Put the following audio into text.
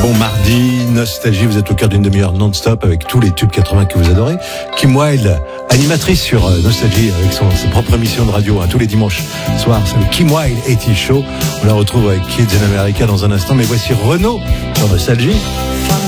bon mardi, Nostalgie, vous êtes au cœur d'une demi-heure non-stop avec tous les tubes 80 que vous adorez. Kim Wilde, animatrice sur Nostalgie avec sa propre émission de radio tous les dimanches soirs, c'est le Kim Wilde 80 Show. On la retrouve avec Kids in America dans un instant, mais voici Renaud sur Nostalgie.